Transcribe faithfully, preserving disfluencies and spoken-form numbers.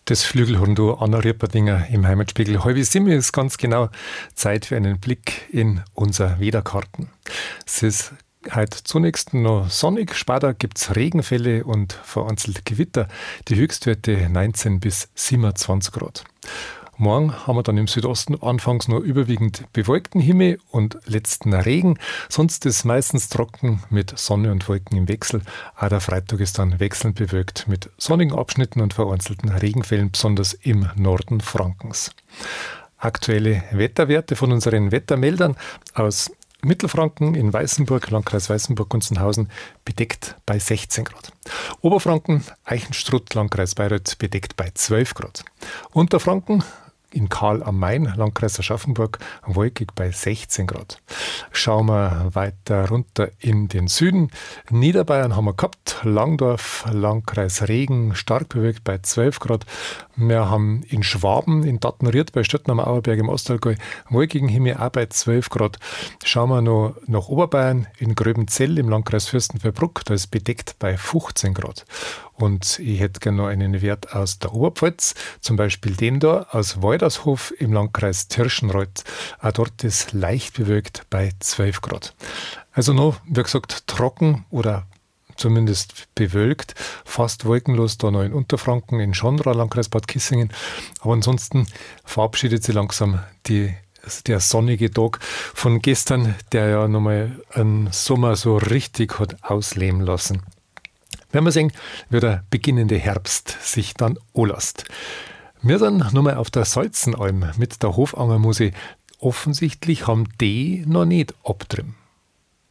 Das Flügelhorn-Duo Anna Rieperdinger im Heimatspiegel. Halb sieben ist ganz genau Zeit für einen Blick in unser Wetterkarten. Es ist heute zunächst noch sonnig, später gibt es Regenfälle und vereinzelt Gewitter. Die Höchstwerte neunzehn bis siebenundzwanzig Grad. Morgen haben wir dann im Südosten anfangs nur überwiegend bewölkten Himmel und letzten Regen. Sonst ist meistens trocken mit Sonne und Wolken im Wechsel. Auch der Freitag ist dann wechselnd bewölkt mit sonnigen Abschnitten und vereinzelten Regenfällen, besonders im Norden Frankens. Aktuelle Wetterwerte von unseren Wettermeldern aus Mittelfranken in Weißenburg, Landkreis Weißenburg-Gunzenhausen, bedeckt bei sechzehn Grad. Oberfranken, Eichenstrutt, Landkreis Bayreuth, bedeckt bei zwölf Grad. Unterfranken, in Karl am Main, Landkreis Aschaffenburg, wolkig bei sechzehn Grad. Schauen wir weiter runter in den Süden. Niederbayern haben wir gehabt, Langdorf, Landkreis Regen, stark bewölkt bei zwölf Grad. Wir haben in Schwaben, in Dattenried bei Stöttner am Auerberg im Ostallgäu, wolkigen Himmel auch bei zwölf Grad. Schauen wir noch nach Oberbayern, in Gröbenzell im Landkreis Fürstenfeldbruck, da ist bedeckt bei fünfzehn Grad. Und ich hätte gerne noch einen Wert aus der Oberpfalz, zum Beispiel den da aus Waldershof im Landkreis Tirschenreuth. Auch dort ist leicht bewölkt bei zwölf Grad. Also noch, wie gesagt, trocken oder zumindest bewölkt, fast wolkenlos da noch in Unterfranken, in Schondra, Landkreis Bad Kissingen. Aber ansonsten verabschiedet sich langsam die der sonnige Tag von gestern, der ja nochmal einen Sommer so richtig hat ausleben lassen. Wenn wir sehen, wie der beginnende Herbst sich dann anlässt. Wir sind nochmal auf der Salzenalm mit der Hofangermuse. Offensichtlich haben die noch nicht abdrüben.